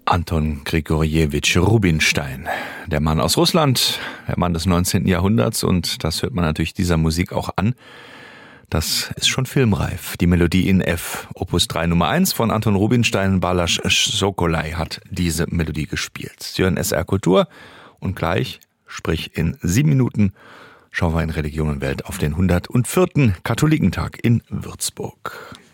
Anton Grigorjewitsch Rubinstein, der Mann aus Russland, der Mann des 19. Jahrhunderts, und das hört man natürlich dieser Musik auch an. Das ist schon filmreif. Die Melodie in F, Opus 3 Nummer 1 von Anton Rubinstein. Balázs Sokolai hat diese Melodie gespielt. Sie hören SR Kultur und gleich, sprich in 7 Minuten, schauen wir in Religion und Welt auf den 104. Katholikentag in Würzburg.